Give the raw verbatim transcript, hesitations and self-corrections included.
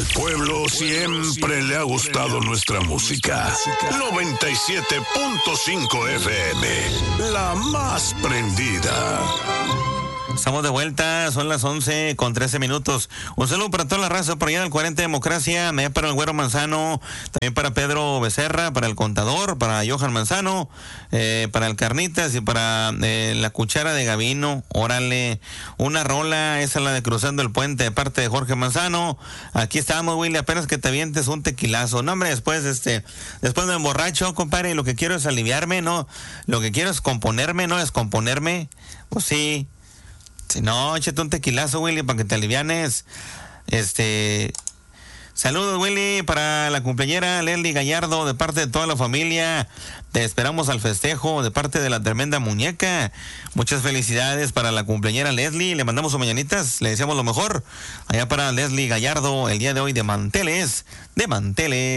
Al pueblo siempre le ha gustado nuestra música. noventa y siete punto cinco F M, la más prendida. Estamos de vuelta, son las once con trece minutos. Un saludo para toda la raza por allá del cuarenta Democracia, allá para el Güero Manzano, también para Pedro Becerra, para el Contador, para Johan Manzano, eh, para el Carnitas y para eh, la Cuchara de Gavino. Órale, una rola, esa es la de Cruzando el Puente de parte de Jorge Manzano. Aquí estamos, Willy, apenas que te avientes un tequilazo. No, hombre, después, este, después me emborracho, compadre, y lo que quiero es aliviarme, ¿no? Lo que quiero es componerme, no descomponerme. Pues sí. Si no, échate un tequilazo, Willy, para que te alivianes. Este... Saludos, Willy, para la cumpleañera Leslie Gallardo, de parte de toda la familia. Te esperamos al festejo de parte de la tremenda muñeca. Muchas felicidades para la cumpleañera Leslie. Le mandamos sus mañanitas, le deseamos lo mejor. Allá para Leslie Gallardo, el día de hoy de manteles, de manteles.